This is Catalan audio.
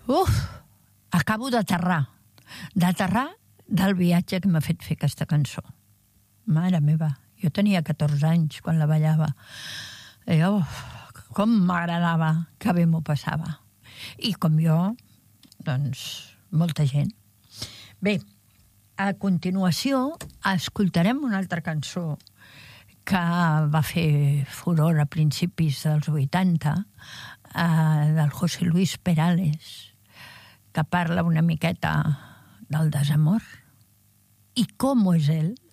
Acabo d'aterrar del viatge que m'ha fet fer aquesta cançó. Mare meva, jo tenia 14 anys quan la ballava. I com m'agradava, que bé m'ho passava. I com jo, doncs, molta gent. Bé, a continuació escoltarem una altra cançó que va fer furor a principis dels 80, del José Luis Perales, que parla una miqueta del desamor i com és ell